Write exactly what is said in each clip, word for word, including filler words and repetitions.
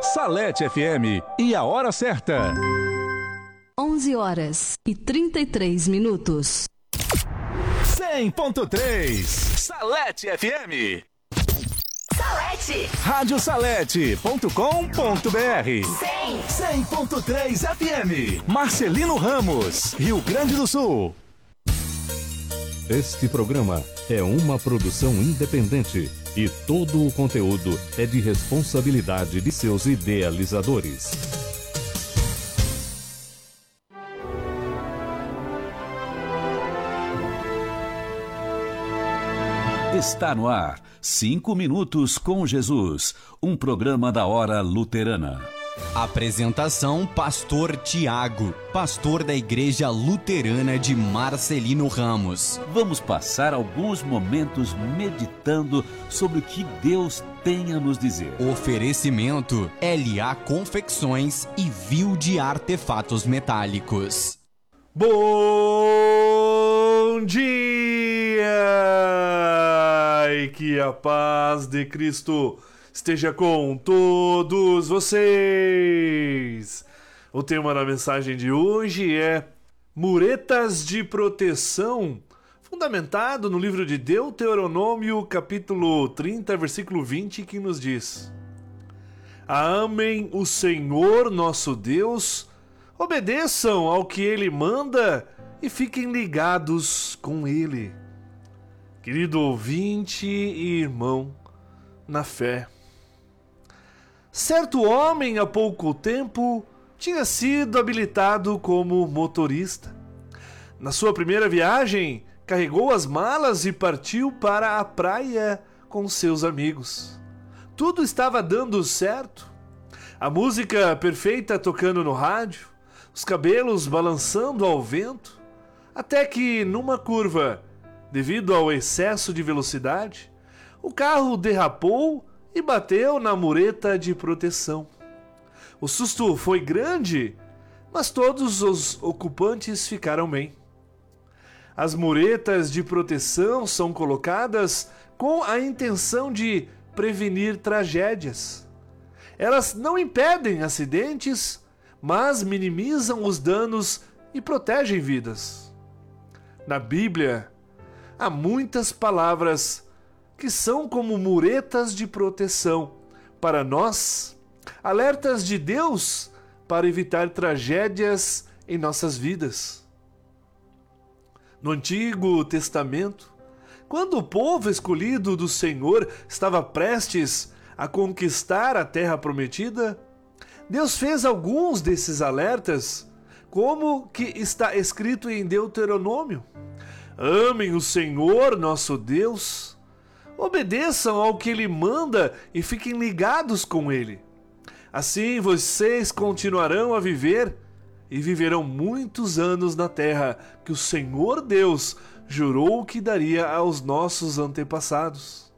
Salete F M e a hora certa. onze horas e trinta e três minutos. cem ponto três Salete F M. Salete. rádio salete ponto com ponto br. cem ponto três F M. Marcelino Ramos, Rio Grande do Sul. Este programa é uma produção independente e todo o conteúdo é de responsabilidade de seus idealizadores. Está no ar, Cinco Minutos com Jesus, um programa da Hora Luterana. Apresentação: Pastor Tiago, pastor da Igreja Luterana de Marcelino Ramos. Vamos passar alguns momentos meditando sobre o que Deus tem a nos dizer. Oferecimento: L A Confecções e Viu de Artefatos Metálicos. Bom dia! E que a paz de Cristo esteja com todos vocês. O tema da mensagem de hoje é muretas de proteção, fundamentado no livro de Deuteronômio, capítulo trinta, versículo vinte, que nos diz: amem o Senhor nosso Deus, obedeçam ao que Ele manda e fiquem ligados com Ele. Querido ouvinte e irmão na fé, certo homem há pouco tempo tinha sido habilitado como motorista. Na sua primeira viagem, carregou as malas e partiu para a praia com seus amigos. Tudo estava dando certo. A música perfeita tocando no rádio, os cabelos balançando ao vento, até que numa curva, devido ao excesso de velocidade, o carro derrapou e bateu na mureta de proteção. O susto foi grande, mas todos os ocupantes ficaram bem. As muretas de proteção são colocadas com a intenção de prevenir tragédias. Elas não impedem acidentes, mas minimizam os danos e protegem vidas. Na Bíblia, há muitas palavras que são como muretas de proteção para nós, alertas de Deus para evitar tragédias em nossas vidas. No Antigo Testamento, quando o povo escolhido do Senhor estava prestes a conquistar a terra prometida, Deus fez alguns desses alertas, como que está escrito em Deuteronômio: amem o Senhor nosso Deus, obedeçam ao que Ele manda e fiquem ligados com Ele. Assim vocês continuarão a viver e viverão muitos anos na terra que o Senhor Deus jurou que daria aos nossos antepassados.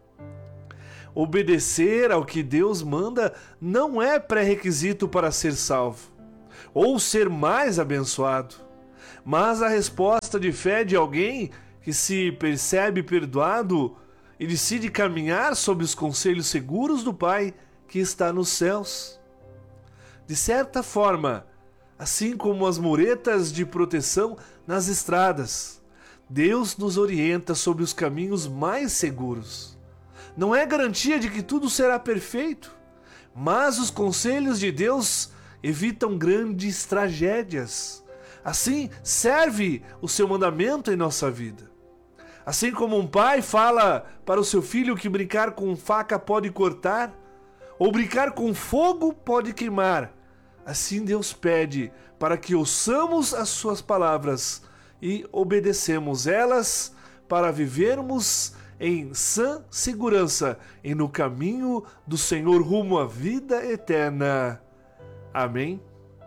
Obedecer ao que Deus manda não é pré-requisito para ser salvo ou ser mais abençoado, mas a resposta de fé de alguém que se percebe perdoado e decide caminhar sob os conselhos seguros do Pai que está nos céus. De certa forma, assim como as muretas de proteção nas estradas, Deus nos orienta sobre os caminhos mais seguros. Não é garantia de que tudo será perfeito, mas os conselhos de Deus evitam grandes tragédias. Assim, serve o seu mandamento em nossa vida. Assim como um pai fala para o seu filho que brincar com faca pode cortar, ou brincar com fogo pode queimar, assim Deus pede para que ouçamos as suas palavras e obedecemos elas para vivermos em sã segurança e no caminho do Senhor rumo à vida eterna. Amém?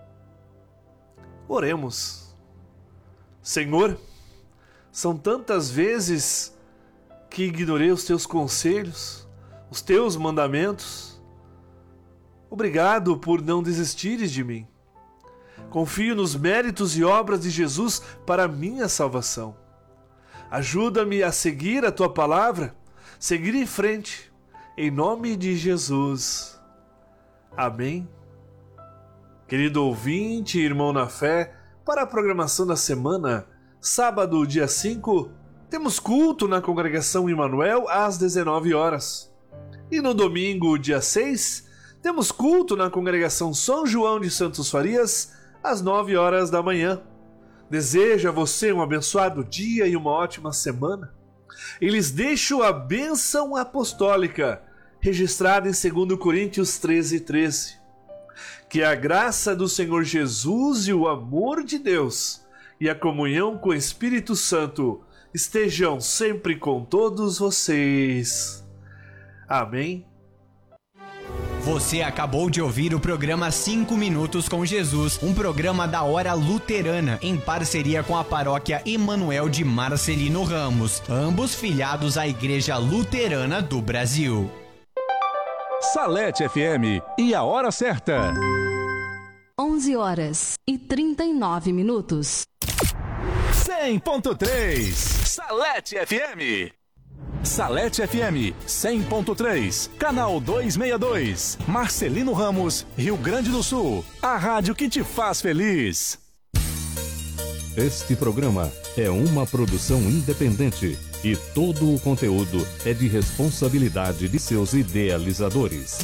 Oremos. Senhor, são tantas vezes que ignorei os teus conselhos, os teus mandamentos. Obrigado por não desistires de mim. Confio nos méritos e obras de Jesus para a minha salvação. Ajuda-me a seguir a tua palavra, seguir em frente, em nome de Jesus. Amém? Querido ouvinte, irmão na fé, para a programação da semana, sábado, dia cinco, temos culto na Congregação Emmanuel às dezenove horas. E no domingo, dia seis, temos culto na Congregação São João de Santos Farias às nove horas da manhã. Desejo a você um abençoado dia e uma ótima semana. E lhes deixo a bênção apostólica, registrada em dois Coríntios treze, treze. Que a graça do Senhor Jesus e o amor de Deus e a comunhão com o Espírito Santo estejam sempre com todos vocês. Amém. Você acabou de ouvir o programa cinco Minutos com Jesus, um programa da Hora Luterana, em parceria com a Paróquia Emmanuel de Marcelino Ramos, ambos filiados à Igreja Luterana do Brasil. Salete F M e a hora certa. onze horas e trinta e nove minutos. cem ponto três Salete F M. Salete F M cem ponto três, canal duzentos e sessenta e dois, Marcelino Ramos, Rio Grande do Sul. A rádio que te faz feliz. Este programa é uma produção independente e todo o conteúdo é de responsabilidade de seus idealizadores.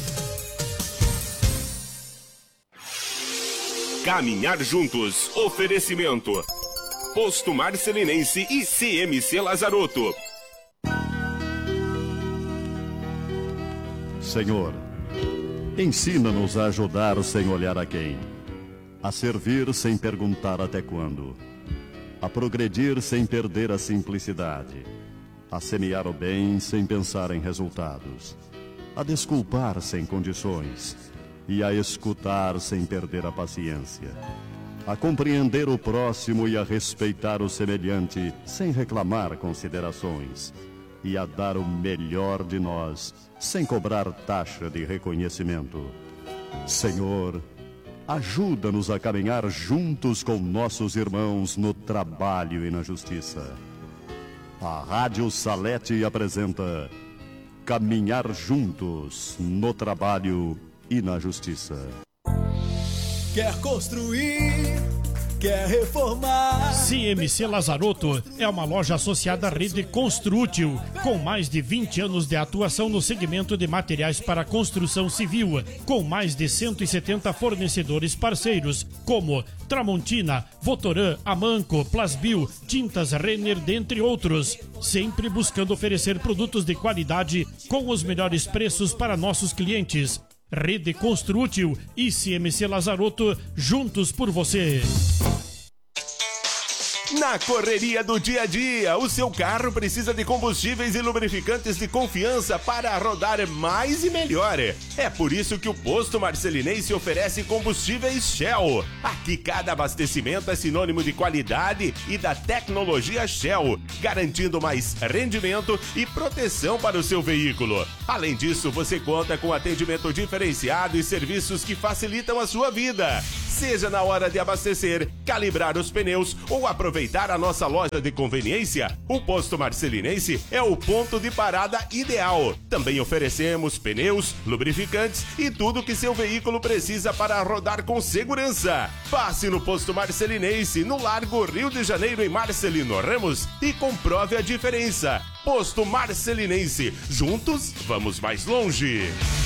Caminhar juntos. Oferecimento: Posto Marcelinense e C M C Lazarotto. Senhor, ensina-nos a ajudar sem olhar a quem, a servir sem perguntar até quando, a progredir sem perder a simplicidade, a semear o bem sem pensar em resultados, a desculpar sem condições e a escutar sem perder a paciência, a compreender o próximo e a respeitar o semelhante sem reclamar considerações, e a dar o melhor de nós sem cobrar taxa de reconhecimento. Senhor, ajuda-nos a caminhar juntos com nossos irmãos no trabalho e na justiça. A Rádio Salete apresenta Caminhar Juntos no Trabalho e na Justiça. Quer construir, quer reformar. C M C Lazarotto é uma loja associada à rede Construtil, com mais de vinte anos de atuação no segmento de materiais para construção civil, com mais de cento e setenta fornecedores parceiros, como Tramontina, Votoran, Amanco, Plasbil, Tintas Renner, dentre outros. Sempre buscando oferecer produtos de qualidade com os melhores preços para nossos clientes. Rede Construtil e C M C Lazarotto, juntos por você. Na correria do dia a dia, o seu carro precisa de combustíveis e lubrificantes de confiança para rodar mais e melhor. É por isso que o Posto Marcelinense oferece combustíveis Shell. Aqui cada abastecimento é sinônimo de qualidade e da tecnologia Shell, garantindo mais rendimento e proteção para o seu veículo. Além disso, você conta com atendimento diferenciado e serviços que facilitam a sua vida. Seja na hora de abastecer, calibrar os pneus ou aproveitar a nossa loja de conveniência, o Posto Marcelinense é o ponto de parada ideal. Também oferecemos pneus, lubrificantes e tudo que seu veículo precisa para rodar com segurança. Passe no Posto Marcelinense, no Largo Rio de Janeiro, em Marcelino Ramos, e comprove a diferença. Posto Marcelinense, juntos vamos mais longe.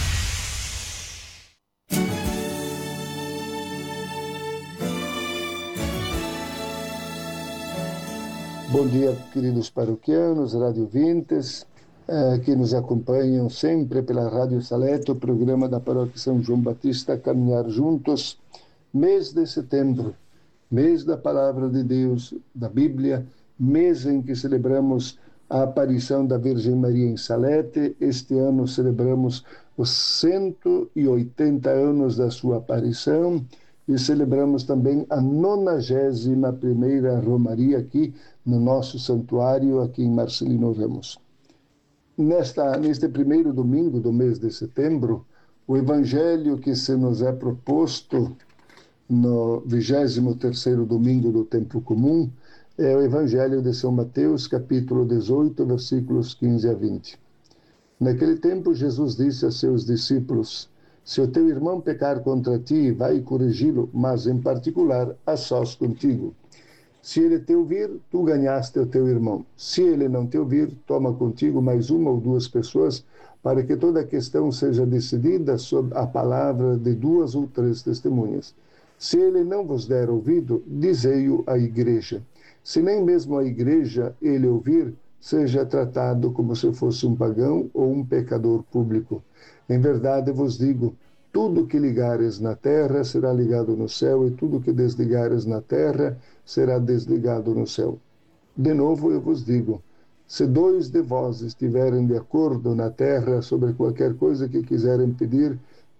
Bom dia, queridos paroquianos, radiovintes, eh, que nos acompanham sempre pela Rádio Salete, o programa da Paróquia São João Batista, Caminhar Juntos, mês de setembro, mês da Palavra de Deus, da Bíblia, mês em que celebramos a aparição da Virgem Maria em Salete. Este ano celebramos os cento e oitenta anos da sua aparição e celebramos também a nonagésima primeira Romaria aqui no nosso santuário, aqui em Marcelino Ramos. Nesta, neste primeiro domingo do mês de setembro, o evangelho que se nos é proposto no vigésimo terceiro domingo do tempo comum é o evangelho de São Mateus, capítulo dezoito, versículos quinze a vinte. Naquele tempo, Jesus disse a seus discípulos: Se o teu irmão pecar contra ti, vai corrigi-lo, mas em particular a sós contigo. Se ele te ouvir, tu ganhaste o teu irmão. Se ele não te ouvir, toma contigo mais uma ou duas pessoas, para que toda a questão seja decidida sob a palavra de duas ou três testemunhas. Se ele não vos der ouvido, dizei-o à igreja. Se nem mesmo a igreja ele ouvir, seja tratado como se fosse um pagão ou um pecador público. Em verdade vos digo, tudo que ligares na terra será ligado no céu, e tudo que desligares na terra será desligado no céu. De novo eu vos digo, se dois de vós estiverem de acordo na terra sobre qualquer coisa que quiserem pedir,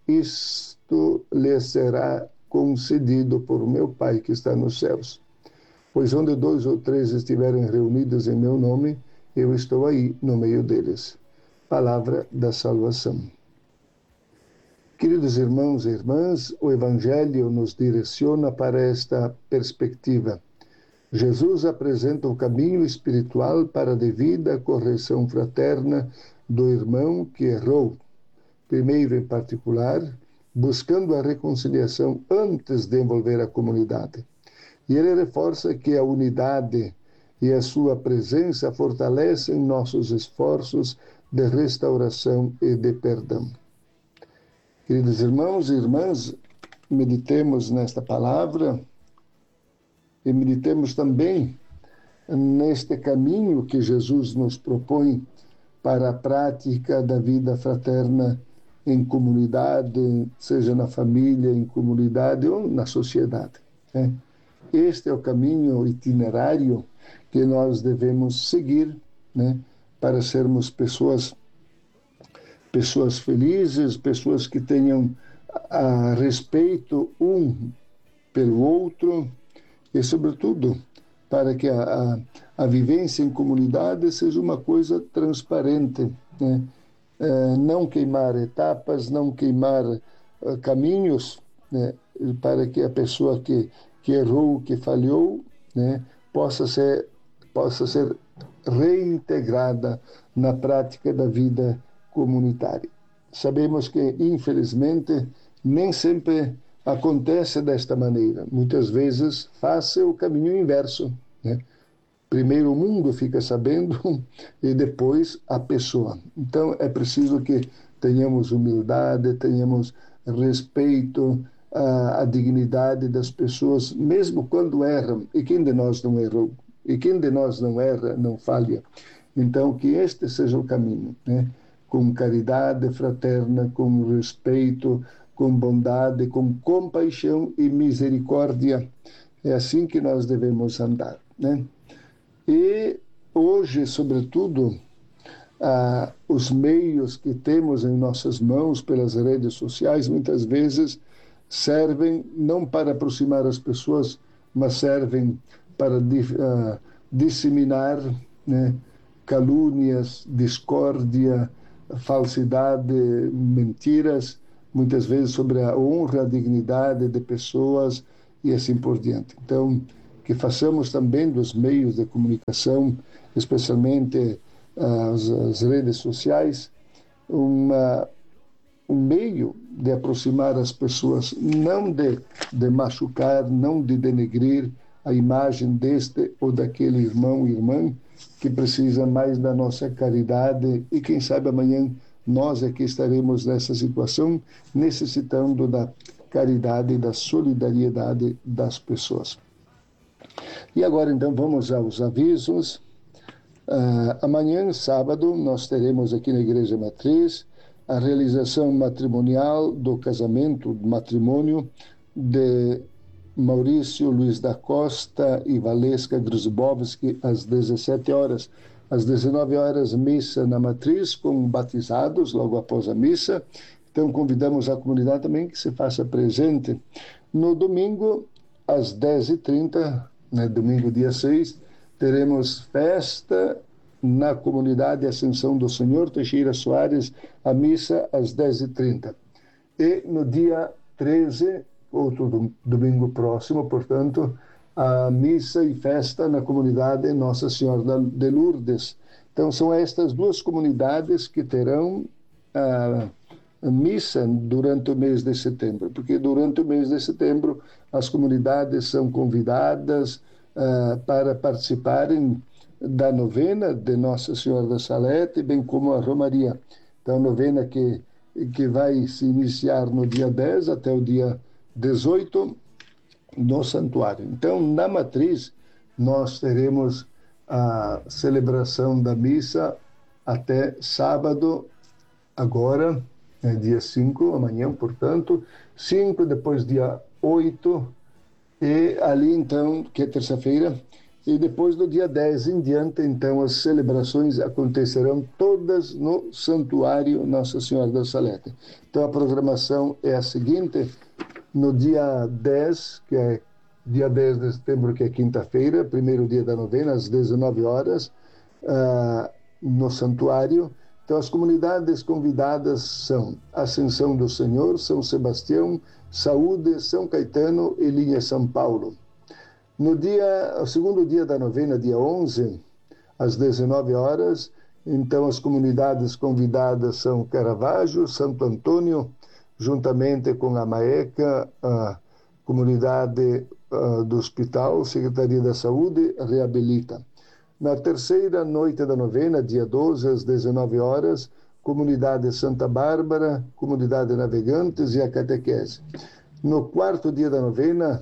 isto lhes será concedido por meu Pai que está nos céus. Pois onde dois ou três estiverem reunidos em meu nome, eu estou aí no meio deles. Palavra da salvação. Queridos irmãos e irmãs, o Evangelho nos direciona para esta perspectiva. Jesus apresenta o caminho espiritual para a devida correção fraterna do irmão que errou. Primeiro, em particular, buscando a reconciliação antes de envolver a comunidade. E ele reforça que a unidade e a sua presença fortalecem nossos esforços de restauração e de perdão. Queridos irmãos e irmãs, meditemos nesta palavra e meditemos também neste caminho que Jesus nos propõe para a prática da vida fraterna em comunidade, seja na família, em comunidade ou na sociedade. Né? Este é o caminho itinerário que nós devemos seguir, né, para sermos pessoas pessoas felizes, pessoas que tenham a respeito um pelo outro e, sobretudo, para que a, a, a vivência em comunidade seja uma coisa transparente, né? É, não queimar etapas, não queimar uh, caminhos, né? Para que a pessoa que, que errou, que falhou, né, possa ser, possa ser reintegrada na prática da vida comunitária. Sabemos que, infelizmente, nem sempre acontece desta maneira. Muitas vezes faz o caminho inverso, né? Primeiro o mundo fica sabendo e depois a pessoa. Então é preciso que tenhamos humildade, tenhamos respeito à, à dignidade das pessoas, mesmo quando erram. E quem de nós não errou? E quem de nós não erra, não falha? Então que este seja o caminho, né? Com caridade fraterna, com respeito, com bondade, com compaixão e misericórdia. É assim que nós devemos andar, né? E hoje, sobretudo, ah, os meios que temos em nossas mãos pelas redes sociais muitas vezes servem não para aproximar as pessoas, mas servem para ah, disseminar, né, calúnias, discórdia, falsidade, mentiras, muitas vezes sobre a honra, a dignidade de pessoas e assim por diante. Então, que façamos também dos meios de comunicação, especialmente as, as redes sociais, uma, um meio de aproximar as pessoas, não de, de machucar, não de denegrir a imagem deste ou daquele irmão e irmã que precisa mais da nossa caridade, e quem sabe amanhã nós é que estaremos nessa situação, necessitando da caridade e da solidariedade das pessoas. E agora, então, vamos aos avisos. Uh, amanhã, sábado, nós teremos aqui na Igreja Matriz a realização matrimonial do casamento, do matrimônio de Maurício Luiz da Costa e Valesca Gruzbowski, às dezessete horas. Às dezenove horas, missa na Matriz, com batizados, logo após a missa. Então, convidamos a comunidade também que se faça presente. No domingo, às dez e trinta, né, domingo dia seis, teremos festa na comunidade Ascensão do Senhor, Teixeira Soares, a missa às dez e trinta. E no dia treze, outro domingo próximo, portanto, a missa e festa na comunidade Nossa Senhora de Lourdes. Então, são estas duas comunidades que terão a, missa durante o mês de setembro, porque durante o mês de setembro as comunidades são convidadas uh, para participarem da novena de Nossa Senhora da Salete, bem como a Romaria. Então, a novena que, que vai se iniciar no dia dez até o dia dezoito no santuário. Então, na matriz, nós teremos a celebração da missa até sábado, agora, é dia cinco, amanhã, portanto, cinco, depois dia oito, e ali, então, que é terça-feira, e depois do dia dez em diante, então, as celebrações acontecerão todas no Santuário Nossa Senhora da Salete. Então, a programação é a seguinte: no dia dez, que é dia dez de setembro, que é quinta-feira, primeiro dia da novena, às dezenove horas, uh, no Santuário. Então, as comunidades convidadas são Ascensão do Senhor, São Sebastião, Saúde, São Caetano e Linha São Paulo. No dia, o segundo dia da novena, dia onze, às dezenove horas, então as comunidades convidadas são Caravaggio, Santo Antônio, juntamente com a Maeca, a comunidade uh, do Hospital, Secretaria da Saúde, reabilita. Na terceira noite da novena, dia doze, às dezenove horas, comunidade Santa Bárbara, comunidade Navegantes e a catequese. No quarto dia da novena,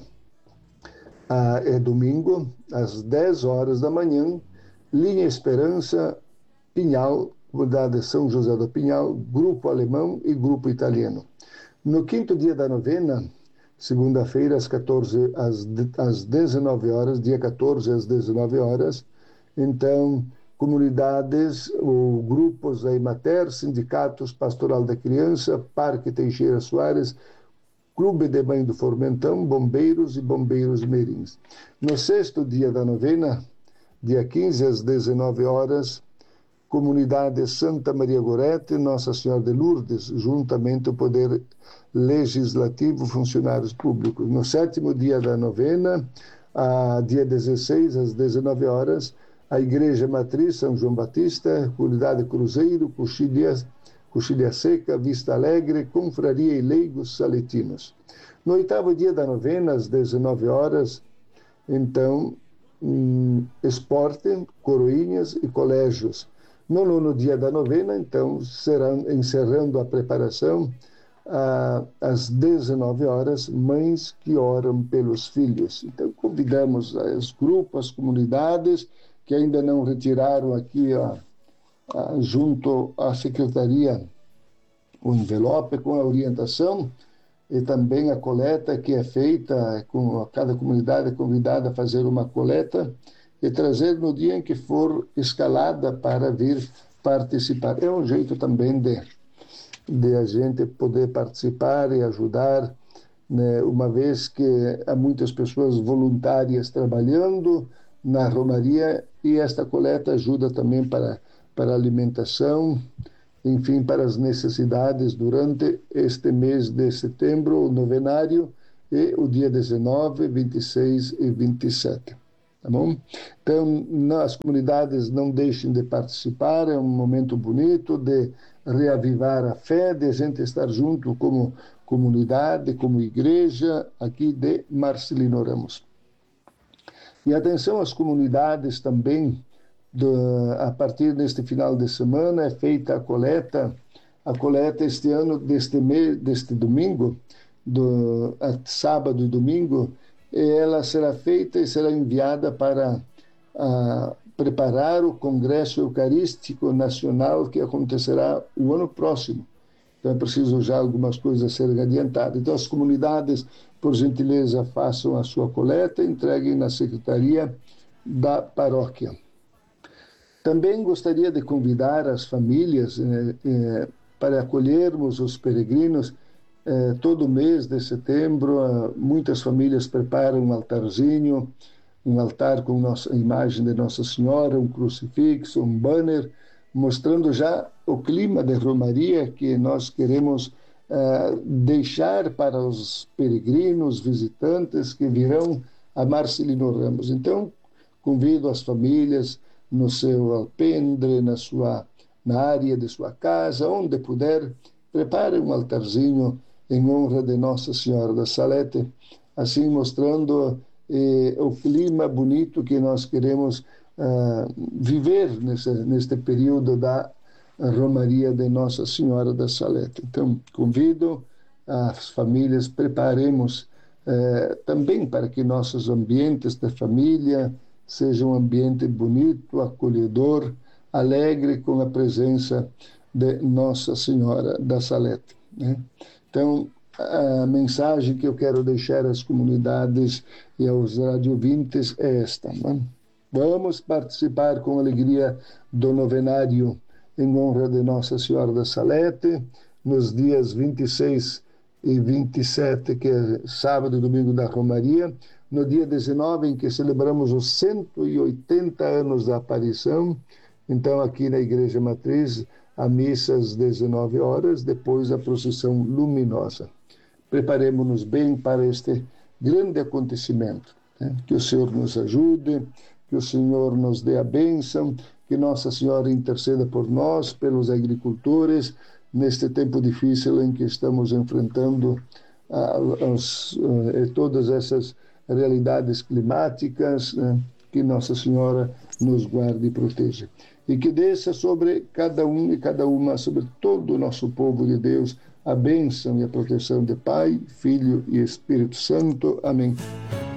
Ah, é domingo, às dez horas da manhã, Linha Esperança, Pinhal, comunidade São José do Pinhal, grupo alemão e grupo italiano. No quinto dia da novena, segunda-feira, às, quatorze, às, às dezenove horas, dia quatorze às dezenove horas, então, comunidades ou grupos da Imater, sindicatos Pastoral da Criança, Parque Teixeira Soares, Clube de Mãe do Formentão, Bombeiros e Bombeiros Mirins. No sexto dia da novena, dia quinze às dezenove horas, comunidade Santa Maria Gorete, Nossa Senhora de Lourdes, juntamente o Poder Legislativo, funcionários públicos. No sétimo dia da novena, a dia dezesseis às dezenove horas, a Igreja Matriz São João Batista, comunidade Cruzeiro, Coxilha, Coxilha Seca, Vista Alegre, Confraria e Leigos Saletinos. No oitavo dia da novena, às dezenove horas, então, hum, esporte, coroinhas e colégios. No nono dia da novena, então, serão, encerrando a preparação, ah, às dezenove horas, mães que oram pelos filhos. Então, convidamos os grupos, as comunidades que ainda não retiraram aqui a junto à secretaria o envelope com a orientação e também a coleta que é feita, com cada comunidade é convidada a fazer uma coleta e trazer no dia em que for escalada para vir participar. É um jeito também de, de a gente poder participar e ajudar, né, uma vez que há muitas pessoas voluntárias trabalhando na Romaria e esta coleta ajuda também para para alimentação, enfim, para as necessidades durante este mês de setembro, o novenário, e o dia dezenove, vinte e seis e vinte e sete. Tá bom? Então, as comunidades não deixem de participar, é um momento bonito de reavivar a fé, de a gente estar junto como comunidade, como igreja, aqui de Marcelino Ramos. E atenção às comunidades também. Do, a partir deste final de semana é feita a coleta, a coleta este ano, deste, mês, deste domingo, do, a, sábado e domingo, e ela será feita e será enviada para a, preparar o Congresso Eucarístico Nacional que acontecerá o ano próximo. Então é preciso já algumas coisas serem adiantadas. Então as comunidades, por gentileza, façam a sua coleta e entreguem na Secretaria da Paróquia. Também gostaria de convidar as famílias eh, eh, para acolhermos os peregrinos. Eh, todo mês de setembro, eh, muitas famílias preparam um altarzinho, um altar com nossa, a imagem de Nossa Senhora, um crucifixo, um banner, mostrando já o clima de romaria que nós queremos eh, deixar para os peregrinos, visitantes que virão a Marcelino Ramos. Então, convido as famílias no seu alpendre, na sua na área de sua casa, onde puder, prepare um altarzinho em honra de Nossa Senhora da Salete, assim mostrando eh, o clima bonito que nós queremos uh, viver nesse, neste período da Romaria de Nossa Senhora da Salete. Então, convido as famílias, preparemos eh, também para que nossos ambientes de família sejam um ambiente bonito, acolhedor, alegre com a presença de Nossa Senhora da Salete, né? Então, a mensagem que eu quero deixar às comunidades e aos radiovintes é esta, né? Vamos participar com alegria do novenário em honra de Nossa Senhora da Salete, nos dias vinte e seis e vinte e sete, que é sábado e domingo da Romaria, no dia dezenove, em que celebramos os cento e oitenta anos da aparição. Então, aqui na Igreja Matriz, a missa às dezenove horas, depois a procissão luminosa. Preparemos-nos bem para este grande acontecimento, né? Que o Senhor nos ajude, que o Senhor nos dê a bênção, que Nossa Senhora interceda por nós, pelos agricultores, neste tempo difícil em que estamos enfrentando ah, os, eh, todas essas realidades climáticas, né? Que Nossa Senhora nos guarde e proteja. E que desça sobre cada um e cada uma, sobre todo o nosso povo de Deus, a bênção e a proteção de Pai, Filho e Espírito Santo. Amém.